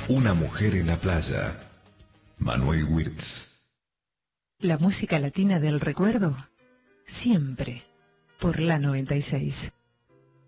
Una mujer en la playa. Manuel Wirtz. La música latina del recuerdo, siempre por la 96.